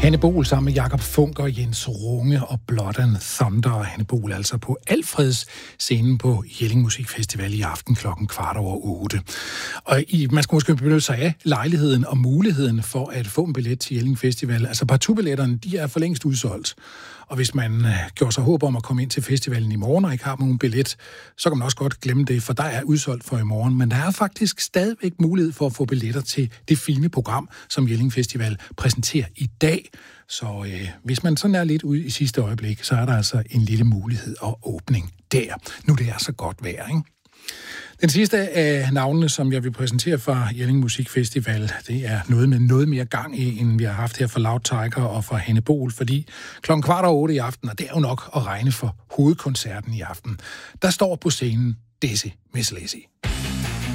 Hanne Bohl sammen med Jakob Funker, Jens Runge og Blood and Thunder. Hanne Bohl altså på Alfreds scenen på Jelling Musikfestival i aften klokken 7:15. Og man skal måske benytte sig af lejligheden og muligheden for at få en billet til Jelling Festival. Altså partubilletterne, de er for længst udsolgt. Og hvis man gjorde sig håb om at komme ind til festivalen i morgen og ikke har nogen billet, så kan man også godt glemme det, for der er udsolgt for i morgen. Men der er faktisk stadigvæk mulighed for at få billetter til det fine program, som Jelling Festival præsenterer i dag. Så hvis man sådan er lidt ude i sidste øjeblik, så er der altså en lille mulighed og åbning der. Nu det er så godt vejr, ikke? Den sidste af navnene, som jeg vil præsentere fra Jelling Musikfestival, det er noget med noget mere gang i, end vi har haft her for Loud Tiger og for Hanne Bohl, fordi klokken 7:15 i aften, og det er jo nok at regne for hovedkoncerten i aften, der står på scenen Dizzy Miss Lizzy.